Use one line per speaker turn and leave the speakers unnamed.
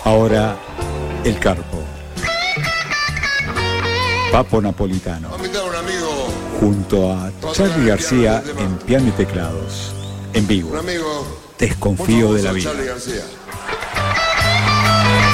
Ahora, el Carpo. Papo Napolitano.
Va a invitar a un amigo.
Junto a Charly García en piano y teclados. En vivo.
Un amigo.
Desconfío de la vida.
Charly García.